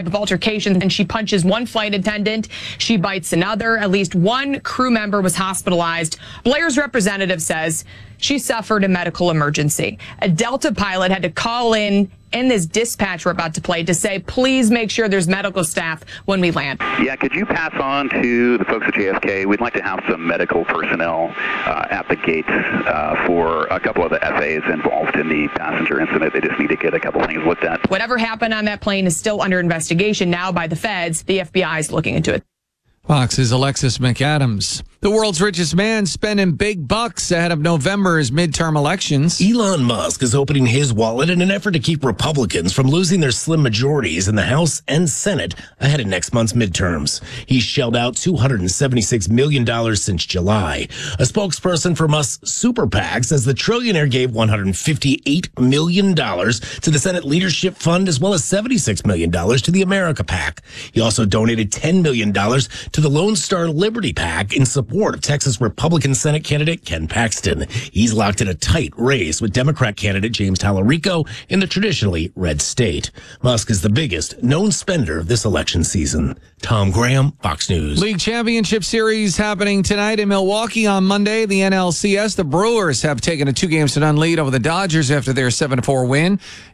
of altercation, and she punches one flight attendant. She bites another. At least one crew member was hospitalized. Blair's representative says she suffered a medical emergency. A Delta pilot had to call in this dispatch we're about to play to say, please make sure there's medical staff when we land. Yeah, could you pass on to the folks at JFK? We'd like to have some medical personnel at the gates for a couple of the FAs involved in the passenger incident. They just need to get a couple things looked at. Whatever happened on that plane is still under investigation now by the feds. The FBI is looking into it. Fox's Alexis McAdams. The world's richest man spending big bucks ahead of November's midterm elections. Elon Musk is opening his wallet in an effort to keep Republicans from losing their slim majorities in the House and Senate ahead of next month's midterms. He's shelled out $276 million since July. A spokesperson for Musk's super PAC says the trillionaire gave $158 million to the Senate Leadership Fund as well as $76 million to the America PAC. He also donated $10 million to the Lone Star Liberty PAC in support of Texas Republican Senate candidate Ken Paxton. He's locked in a tight race with Democrat candidate James Tallarico in the traditionally red state. Musk is the biggest known spender of this election season. Tom Graham, Fox News. League Championship Series happening tonight in Milwaukee on Monday. The NLCS, the Brewers have taken a 2-game-to-none lead over the Dodgers after their 7-4 win.